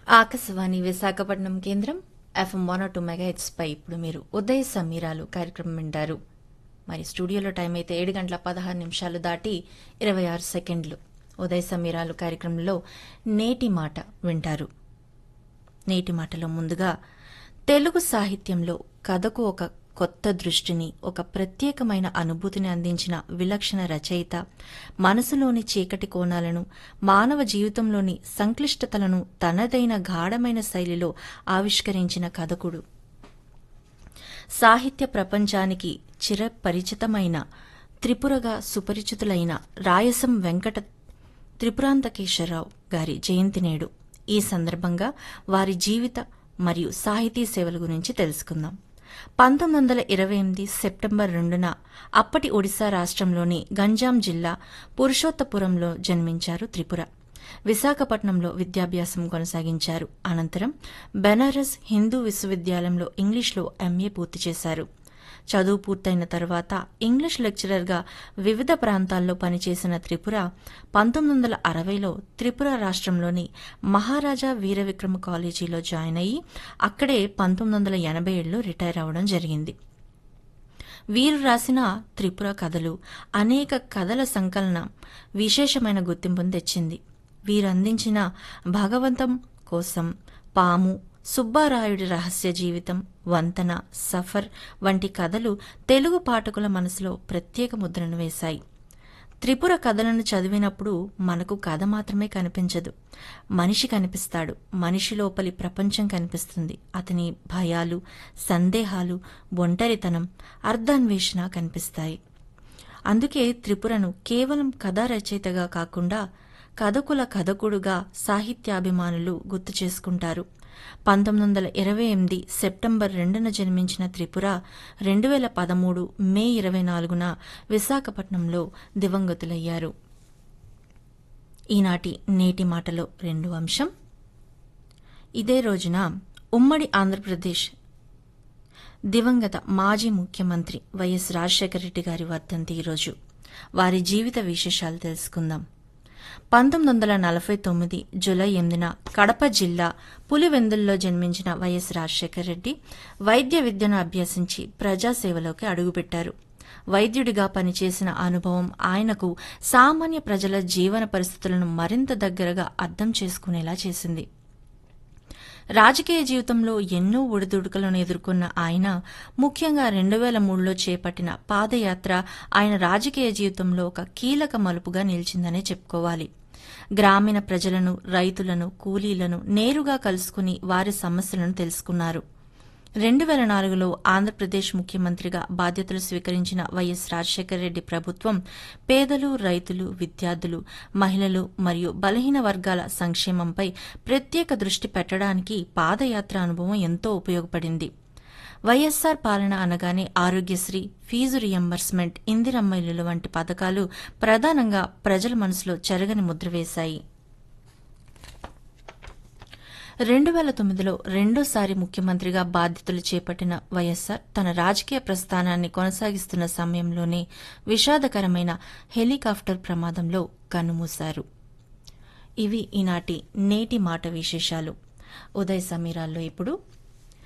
ఆకాశవాణి విశాఖపట్నం కేంద్రం FM 102 megahertz పై ఇప్పుడు మీరు ఉదయ సమీరాలు కార్యక్రమం వింటారు. మరి స్టూడియోలో టైం అయితే 7 గంటల 16 నిమిషాలు దాటి 26 సెకండ్లు. ఉదయ సమీరాలు కార్యక్రమంలో నేటి మాట వింటారు. నేటి మాటలో ముందుగా తెలుగు సాహిత్యంలో కథకు ఒక కొత్త దృష్టిని, ఒక ప్రత్యేకమైన అనుభూతిని అందించిన విలక్షణ రచయిత, మనసులోని చీకటి కోణాలను, మానవ జీవితంలోని సంక్లిష్టతలను తనదైన గాఢమైన శైలిలో ఆవిష్కరించిన కథకుడు. సాహిత్య ప్రపంచానికి చిరపరిచితమైన, త్రిపురగా సుపరిచితులైన రాయసం వెంకట త్రిపురాంతకేశ్వరరావు గారి జయంతి నేడు. ఈ సందర్భంగా వారి జీవిత మరియు సాహితీ సేవల గురించి తెలుసుకుందాం. 1928 సెప్టెంబర్ 2న అప్పటి ఒడిశా రాష్ట్రంలోని గంజాం జిల్లా పురుషోత్తపురంలో జన్మించారు త్రిపుర. విశాఖపట్నంలో విద్యాభ్యాసం కొనసాగించారు. అనంతరం బెనారస్ హిందూ విశ్వవిద్యాలయంలో ఇంగ్లీష్లో ఎంఏ పూర్తి చేశారు. చదువు పూర్తయిన తర్వాత ఇంగ్లీష్ లెక్చరర్గా వివిధ ప్రాంతాల్లో పనిచేసిన త్రిపుర 1960లో త్రిపుర రాష్ట్రంలోని మహారాజా వీరవిక్రమ కాలేజీలో జాయిన్ అయ్యి అక్కడే 1987లో రిటైర్ అవడం జరిగింది. వీరు రాసిన త్రిపుర కథలు, అనేక కథల సంకలనం విశేషమైన గుర్తింపును తెచ్చింది. వీరందించిన భగవంతం కోసం, పాము, సుబ్బారాయుడి రహస్య జీవితం, వంతన, సఫర్ వంటి కథలు తెలుగు పాఠకుల మనసులో ప్రత్యేక ముద్రను వేశాయి. త్రిపుర కథలను చదివినప్పుడు మనకు కథ మాత్రమే కనిపించదు, మనిషి కనిపిస్తాడు. మనిషి లోపలి ప్రపంచం కనిపిస్తుంది. అతని భయాలు, సందేహాలు, ఒంటరితనం, అర్ధాన్వేషణ కనిపిస్తాయి. అందుకే త్రిపురను కేవలం కథా రచయితగా కాకుండా కథకుల కథకుడుగా సాహిత్యాభిమానులు గుర్తు చేసుకుంటారు. 1928 సెప్టెంబర్ 2న జన్మించిన త్రిపుర 2013 మే 24న విశాఖపట్నంలో దివంగతులయ్యారు. ఈనాటి నేటి మాటలో రెండో అంశం. ఇదే రోజున ఉమ్మడి ఆంధ్రప్రదేశ్ దివంగత మాజీ ముఖ్యమంత్రి వైఎస్ రాజశేఖర రెడ్డి గారి వర్ధంతి ఈరోజు. వారి జీవిత విశేషాలు తెలుసుకుందాం. 1949 జూలై 8న కడప జిల్లా పులివెందుల్లో జన్మించిన వైఎస్ రాజశేఖర రెడ్డి వైద్య విద్యను అభ్యసించి ప్రజాసేవలోకి అడుగుపెట్టారు. వైద్యుడిగా పనిచేసిన అనుభవం ఆయనకు సామాన్య ప్రజల జీవన పరిస్థితులను మరింత దగ్గరగా అర్థం చేసుకునేలా చేసింది. రాజకీయ జీవితంలో ఎన్నో ఒడిదుడుకులను ఎదుర్కొన్న ఆయన ముఖ్యంగా 2003లో చేపట్టిన పాదయాత్ర ఆయన రాజకీయ జీవితంలో ఒక కీలక మలుపుగా నిలిచిందనే చెప్పుకోవాలి. గ్రామీణ ప్రజలను, రైతులను, కూలీలను నేరుగా కలుసుకుని వారి సమస్యలను తెలుసుకున్నారు. 2004లో ఆంధ్రప్రదేశ్ ముఖ్యమంత్రిగా బాధ్యతలు స్వీకరించిన వైఎస్ రాజశేఖర రెడ్డి ప్రభుత్వం పేదలు, రైతులు, విద్యార్థులు, మహిళలు మరియు బలహీన వర్గాల సంక్షేమంపై ప్రత్యేక దృష్టి పెట్టడానికి పాదయాత్ర అనుభవం ఎంతో ఉపయోగపడింది. వైఎస్సార్ పాలన అనగానే ఆరోగ్యశ్రీ, ఫీజు రియంబర్స్మెంట్, ఇందిరమ్మ ఇల్లులు వంటి పథకాలు ప్రధానంగా ప్రజల మనసులో చెరగని ముద్ర వేశాయి. 2009లో రెండోసారి ముఖ్యమంత్రిగా బాధ్యతలు చేపట్టిన వైఎస్సార్ తన రాజకీయ ప్రస్థానాన్ని కొనసాగిస్తున్న సమయంలోనే విషాదకరమైన హెలికాప్టర్ ప్రమాదంలో కన్నుమూశారు. ఇవి ఈనాటి నేటి మాట విశేషాలు. ఉదయ సమీరాల్లో ఇప్పుడు